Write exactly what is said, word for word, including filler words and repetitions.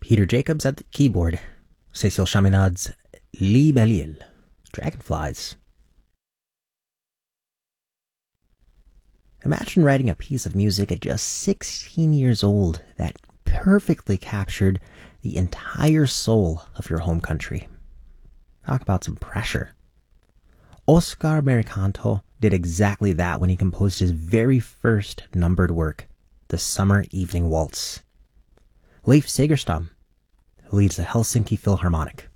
Peter Jacobs at the keyboard. Cécile Chaminade's Libellule, Dragonflies. Imagine writing a piece of music at just sixteen years old that perfectly captured the entire soul of your home country. Talk about some pressure. Oscar Maricanto did exactly that when he composed his very first numbered work, the Summer Evening Waltz. Leif Segerstam, who leads the Helsinki Philharmonic.